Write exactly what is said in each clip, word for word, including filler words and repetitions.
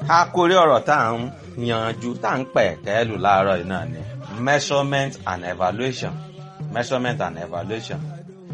àkórí ọ̀rọ̀ tá à ń yanjú tá à ń pẹ̀ kẹ́lù láàárọ̀ yìí náà ni measurement and evaluation measurement and evaluation.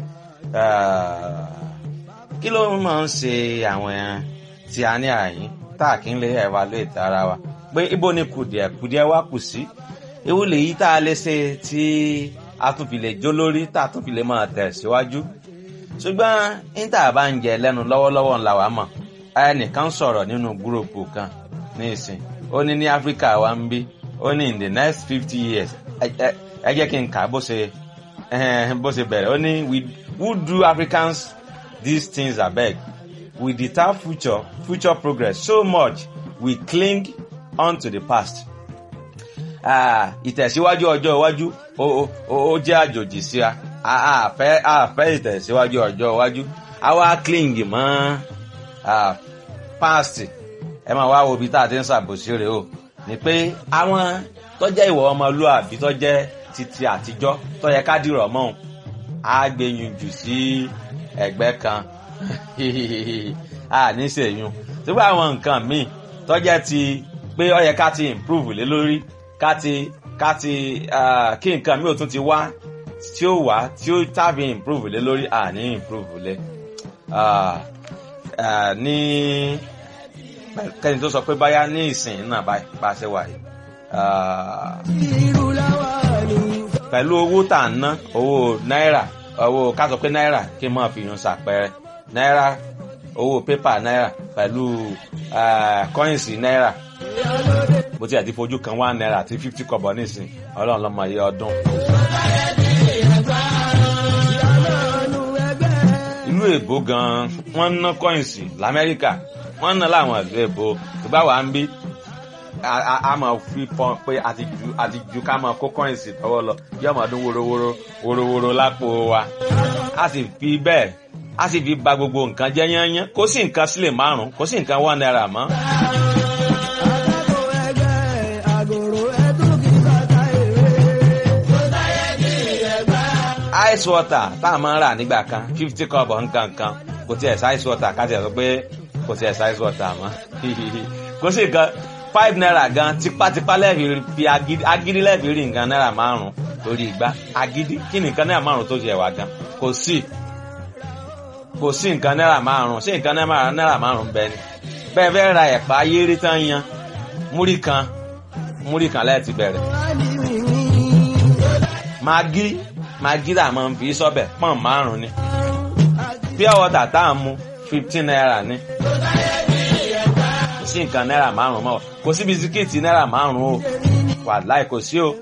Kí ló máa ń ṣe àwọn tí a ní àyín tá à kí ń lè evaluate ara wa pé ibo ni kùdìẹ̀ kùdìẹ̀ wá kù sí ewu lèyí tá a lè ṣe tí a tún fi lè jó lórí tá a tún fi lè máa tẹ̀ síwájú. Ṣùgbọ́n níta bá ń jẹ lẹ́nu lọ́wọ́lọ́wọ́ ńlá wa mọ̀ ẹnìkan sọ̀rọ̀ nínú gúròpù kan ní ìsìn ó ní ní Áfíríkà wa ń bí ó ní in the next fifty years ẹ jẹ́ kí n kà bó ṣe bó ṣe bẹ̀rẹ̀ ó ní we who do Africans these things abeg we deter future future progress so much we cling on to the past. Ìtẹ̀síwájú ọjọ́ iwájú ó jẹ́ àjòjì sí a àfẹ́ àfẹ́ ìtẹ̀síwájú ọjọ́ iwájú àwa cling mọ́ past. Ẹ máa wá wo ibi tá a ti ń ṣàbòsí rẹ̀ o ní pé àwọn tó jẹ́ ìwọ ọmọlúàbí tó jẹ́ titi àtijọ́ tó yẹ ká dìrọ̀ mọ́ á gbẹ̀yìn jù sí ẹgbẹ́ kan a ní sèyún sígbà àwọn nǹkan míì tó jẹ́ ti pé ó yẹ ká ti improve lé lórí ká ti ká ti kí nǹkan míì ò tún ti wá tí ó wá tí ó tàbí improve lé lórí a ní improve lé ní kẹ́ni tó sọ pé báyá ní ìsìn náà bá ṣe wà yìí pẹ̀lú owó tà ń ná owó náírà owó ká sọ pé náírà kí n máa fi yun ṣàpẹẹrẹ náírà owó pépà náírà pẹ̀lú kọ́ìnsì náírà bó ti àti fojú kan one náírà àti fifty kọ̀bọ̀ nísìn ọlọ́run lọ́mọ iye ọdún. ìlú èbó gan-an wọ́n ń ná kọ́ìnsì l'Amẹ́ríkà wọ́n ń ná láwọn ìlú èbó tó bá wà ń bí a máa fi pọn pé àti ju àti ju ká máa kó kọ́ìnsì tọwọ́ lọ yóò máa dún worowóró worowóró lápò wa a sì fi bẹ́ẹ̀ a sì fi ba gbogbo nǹkan jẹ́ yányán kò sí nǹkan sílẹ̀ márùn-ún kò sí nǹkan one náírà mọ́. ice water tá a máa ń rà nígbà kan fifty kọ́bọ̀ nǹkan kan kò tiẹ̀ sí ice water ká tiẹ̀ sọ pé kò tiẹ̀ sí ice water mọ́ kò sí nǹkan five naira gan tipátipá lẹ́ẹ̀fì fi agídí lẹ́ẹ̀fì rí nǹkan náírà márùn-ún lórí ìgbà agídí kí ni nǹkan náírà márùn-ún tó ṣe wà gan kò sí kò sí nǹkan náírà márùn-ún sí nǹkan náírà márùn-ún bẹ́ẹ̀ ni bẹ́ẹ̀ fẹ́ ra ẹ̀pà ayéré tán yan múrí kan múrí kan lẹ́ẹ̀ ti bẹ̀rẹ̀ magi magi tá a máa ń fi sọ́bẹ̀ pọ́n márùn-ún ni pure water tá a mú fifteen naira ni sí nǹkan náírà márùn mọ́ kò sí bisikíìtì náírà márùn o wàláì kò sí o.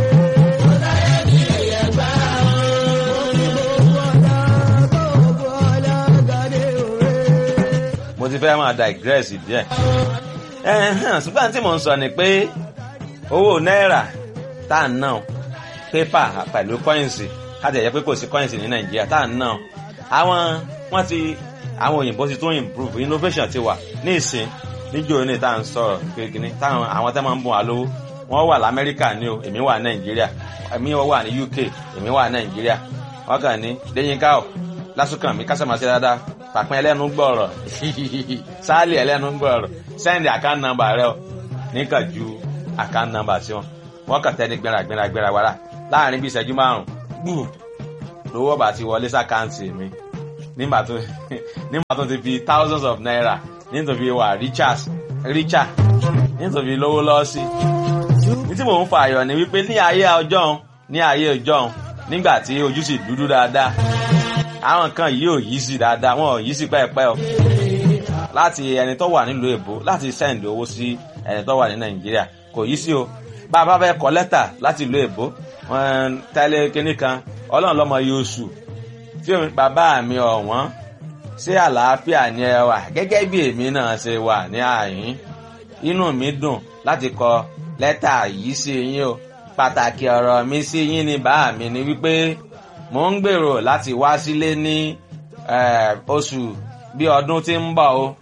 mo ti fẹ́ máa digress díẹ̀ ṣùgbọ́n tí mo ń sọ ni pé owó náírà tá à ń ná pépà pẹ̀lú kọ́ìnsì káàdì ẹ̀yẹ pé kò sí kọ́ìnsì ní Nàìjíríà tá à ń ná àwọn wọ́n ti àwọn òyìnbó ti tún improve innovation ti wà ní ìsìn níjó ní tá à ń sọ̀rọ̀ kékeré táwọn àwọn tẹ́ máa ń bùn wá lówó wọ́n wà l'Amẹ́ríkà ní o èmi wà Nàìjíríà èmi wà ní U K èmi wà Nàìjíríà wọ́n kàn ní Déyínká ọ̀ lásùkàn mi kásàmásí dáadáa pàpín ẹlẹ́nu gbọ́ọ̀rọ̀ sáàlì ẹlẹ́nu gbọ́ọ̀rọ̀ send account number rẹ o níkà ju account number sí wọn wọ́n kàn tẹ́ ní gbéra gbéra gbéra wàrà láàrin bí ìṣẹ́jú márùn-ún gbùù lówó bá ti wọlé sàkáǹtì mi nígbà tó nígbà tó ti fi thousands of naira nítorí wà richard richard nítorí lówó lọ́ọ́sí. ní tí mò ń fa àyọ̀ ni wípé ní ayé ọjọ́ ní ayé ọjọ́ nígbà tí ojú sì dúdú dáadáa àwọn kan yìí ò yí sí dáadáa wọn ò yí sí pẹ́ẹ́pẹ́ o láti ẹni tó wà nílùú èbó láti send owó sí ẹni tó wà ní Nàìjíríà kò yí sí o bá a bá fẹ́ kọ lẹ́tà láti ìlú èbó tẹ́lẹ̀ kínní kan ọlọ́run lọ́mọ yóò sù tí bàbá mi ọ̀wọ́n ṣé àlàáfíà ni ẹ wà gẹ́gẹ́ bí èmi náà ṣe wà ní àyín inú mi dùn láti kọ lẹ́tà yìí sí yín o pàtàkì ọ̀rọ̀ mi sí yín ni bàá mi ni wípé mò ń gbèrò láti wá sílé ní oṣù bí ọdún tí ń bọ̀ o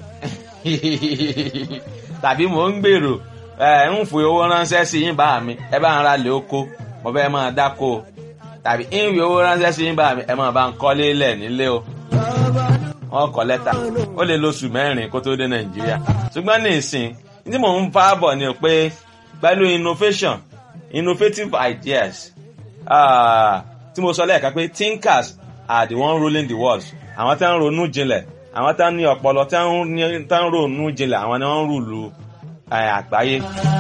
tàbí mò ń gbèrò ń fi owó ránṣẹ́ sí yín bàá mi ẹ bá ń ra lè oko mo fẹ́ máa dáko tàbí ń fi owó ránṣẹ́ sí yín bàá mi ẹ máa bá ń kọ́lé lẹ̀ nílé o. wọ́n kọ lẹ́tà ó lè lóṣù mẹ́rin kó tó dé Nàìjíríà ṣùgbọ́n ní ìsìn tí mò ń bá bọ̀ ni pé pẹ̀lú innovation innovative ideas uh, tí mo sọ lẹ́ẹ̀kan pé thinkers are the one ruling the world. Àwọn tí wọ́n ń ronú jinlẹ̀, àwọn tí wọ́n ní ọpọlọ tí wọ́n ń ronú jinlẹ̀, àwọn ni wọ́n ń rúlu àgbáyé.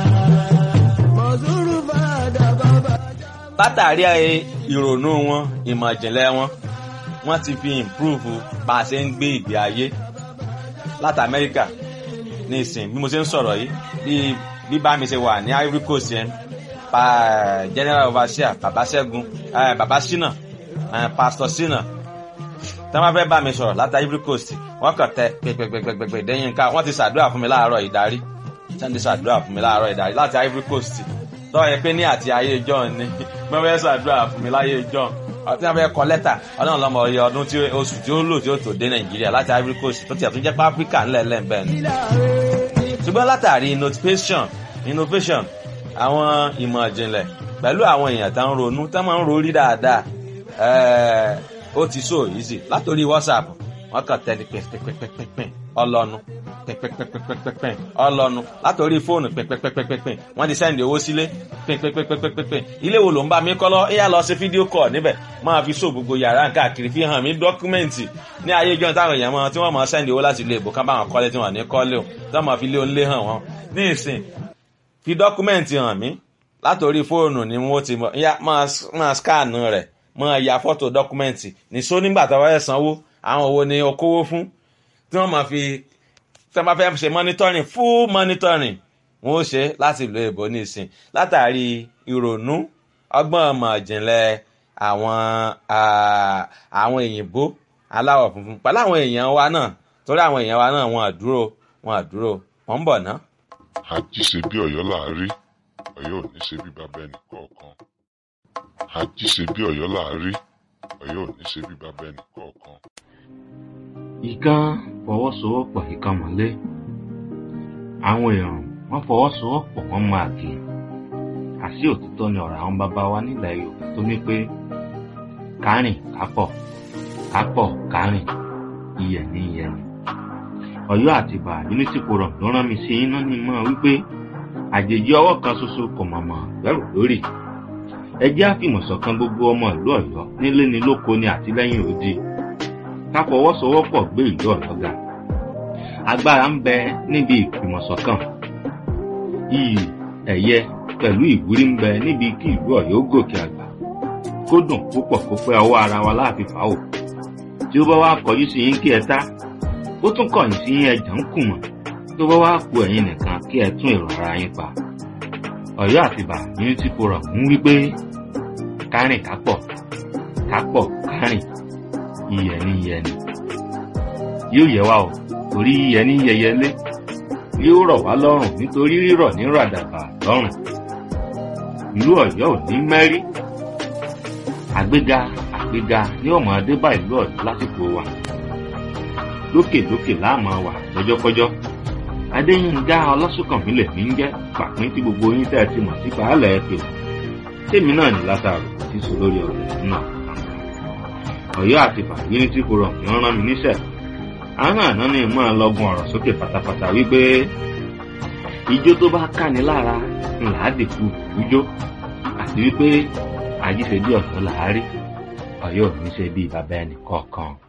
Látàrí ìrònú wọn, ìmọ̀ ìjìnlẹ̀ wọn, wọ́n ti fi improve bá a ṣe ń gbé ìgbé ayé. Láti Amẹ́ríkà ní ìsìn bí mo ṣe ń sọ̀rọ̀ yìí, bí bí bá mi ṣe wà ní Ivory Coast yẹn, pa General Overseer Baba Ṣẹ́gun, Baba Ṣínà, Pastor Ṣínà, tí wọ́n fẹ́ bá mi sọ̀rọ̀ láti Ivory Coast, wọ́n kàn tẹ pẹpẹpẹpẹpẹ dẹ́yìn ká, wọ́n ti ṣàdúrà fún mi láàárọ̀ ìdarí, wọ́n ti ṣàdúrà fún mi láàárọ̀ ìdarí láti Ivory Coast. Tọ́ ẹ pé ní àti ayé John ni wọ́n fẹ́ ṣàdúrà fún mi láyé John. Tí wọ́n fẹ́ kọ lẹ́tà ọlọ́run lọ́mọ ọyẹ ọdún tí oṣù tí ó lò tí ó tó dé Nàìjíríà láti Ivory Coast tó tiẹ̀ tún jẹ́ pé Áfíríkà ńlẹ̀ lẹ́ǹbẹ̀ ni. Ṣùgbọ́n látàrí innovation innovation àwọn ìmọ̀ ìjìnlẹ̀ pẹ̀lú àwọn èèyàn tó ń ronú tó máa ń rorí dáadáa ó ti so easy látòrí WhatsApp wọ́n kàn tẹ́lẹ̀ pẹ́pẹ́pẹ́pẹ́ ọlọ́nu pẹ́pẹ́pẹ́pẹ́pẹ́ ọlọ́nu látòrí fóònù pẹ́pẹ́pẹ́pẹ́ wọ́n ti sẹ́ndì owó sílé pẹ́pẹ́pẹ́pẹ́ ilé wo ló ń bá mi kọ́ lọ ẹ̀yà lọ sí fídíò kọ̀ níbẹ̀ máa fi so gbogbo yàrá káàkiri fi hàn mí dọ́kúmẹ́ǹtì ní ayé ìjọ táwọn èèyàn máa tí wọ́n máa sẹ́ndì owó láti ilé ìbò kan báwọn kọ́lé tí wọ́n ní kọ́lé o tí wọ́n máa fi lé onílé hàn wọ́n ní ìsìn fi dọ́kúmẹ́ǹtì hàn mí látòrí fóònù ni wọ́n ti máa skánù rẹ̀ máa ya fọ́tò dọ́kúmẹ́ǹtì ní só nígbà tó wáyé sanwó àwọn owó ni okòwò fún tí wọ́n máa fi tí wọ́n bá fẹ́ ṣe monitoring full monitoring wọ́n ó ṣe láti ìlú èbó ní ìsìn látàrí ìrònú ọgbọ́n ọmọ ìjìnlẹ̀ àwọn àwọn òyìnbó aláwọ̀ funfun pẹ̀lú àwọn èèyàn wa náà torí àwọn èèyàn wa náà wọn àdúró wọn àdúró wọn ń bọ̀ ná. Àjíṣe bí Ọ̀yọ́ là á rí, Ọ̀yọ́ ò ní ṣe bí bàbá ẹnì kọ̀ọ̀kan. Àjíṣe bí Ọ̀yọ́ là á rí, Ọ̀yọ́ ò ní ṣe bí bàbá ẹnì kọ̀ọ̀kan. Ìkan fọwọ́sowọ́pọ̀ ìkan mọ́lé. Àwọn èèyàn wọ́n fọwọ́sowọ́pọ̀ wọ́n máa kì í. Àṣé òtítọ́ ni ọ̀rọ̀ àwọn bàbá wa nílẹ̀ Yorùbá tó ní pé kárìn kápọ̀ kápọ̀ kárìn iyẹ̀ ní iyẹ̀ ni. Ọ̀yọ́ Àtìbà Unity Forum ló rán mi sí iná ní mọ́ wípé àjèjì ọwọ́ kan ṣoṣo kò mọ̀mọ́ bẹ̀rù lórí. Ẹ jẹ́ àfìmọ̀ṣọ̀kan gbogbo ọmọ ìlú Ọ̀yọ́ nílé ni lóko ni àtìlẹ́yìn òdi. Ká fọwọ́sowọ́pọ̀ gbé ìlú Ọ̀yọ́ ga. Agbára ń bẹ níbi ìfìmọ̀ṣọ̀kan. Iyì ẹ̀yẹ pẹ̀lú ìwúrí ń bẹ níbi kí ìlú Ọ̀yọ́ gòkè àgbà. Kó dùn púpọ̀ kó pẹ́ ọwọ́ ara wa láàfin fàáwò. Tí ó bá wá kọjú sí yín kí ẹ tá, ó tún kọ̀yìn sí yín ẹ̀jẹ̀ ń kùmọ̀. Tó bá wá ku ẹ̀yin nìkan kí ẹ tún èrò ara yín pa. Ọ̀yọ́ Àtìbà Unity Forum ń wí pé kárìn kápọ̀ kápọ̀ kárìn iyẹ̀ ní iyẹ̀ ni. Yóò yẹ wá o torí iyẹ̀ ní yẹyẹlé yóò rọ̀ wá lọ́rùn nítorí rírọ̀ ní ràdàbà lọ́rùn. Ìlú Ọ̀yọ́ ò ní mẹ́rí. Àgbéga àgbéga ní ọmọ adébá ìlú Ọ̀yọ́ lásìkò wa. Lókèlókè láàmú wà lọ́jọ́kọ́jọ́. Adéyínká Ọlásùnkànmí lèmi ń jẹ́ pàpín tí gbogbo yín tẹ́ ẹ ti mọ̀ sí baálẹ̀ ẹ̀pẹ̀. Tèmi náà ní Lásárù tí sọ lórí ọ̀rọ̀ náà. Ọ̀yọ́ Àtìbà Unity Forum ni wọ́n rán mi níṣẹ́. Àwọn àná ni máa lọ́gun ọ̀rọ̀ sókè pátápátá wípé ijó tó bá káni lára ńlá dìkú ijó àti wípé àjíṣe bí Ọ̀yọ́ là á rí, Ọ̀yọ́ ò ní ṣe bí bàbá ẹnì kọ̀ọ̀kan.